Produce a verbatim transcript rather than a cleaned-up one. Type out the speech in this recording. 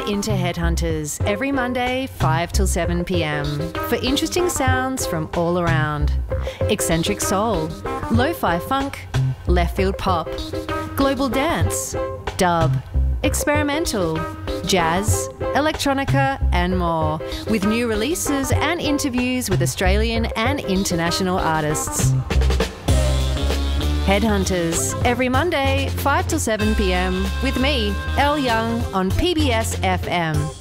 into Headhunters every Monday, five till seven p m for interesting sounds from all around. Eccentric soul, lo-fi funk, left field pop, global dance, dub, experimental, jazz, electronica and more, with new releases and interviews with Australian and international artists. Headhunters, every Monday, five till seven p m with me, Elle Young, on P B S F M.